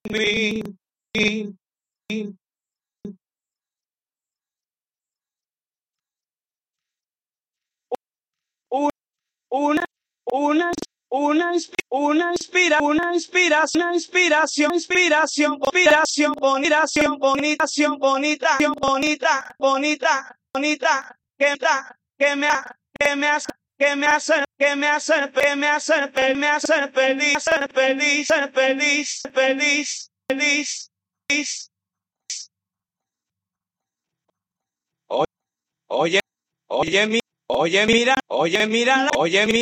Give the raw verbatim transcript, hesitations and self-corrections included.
mi, mi, mi. Un- Una, una, una, inspi- una inspira, una inspiración, una inspiración, inspiración, inspiración, bonitación, bonitación, bonita, bonita, bonita, bonita, que da, que me, ha- que me hace, que me hace, que me hace, que me hace, que me hace feliz, feliz, feliz, feliz, feliz, feliz. Oye, oye, mi, oye, mira, oye, mira, oye, mira.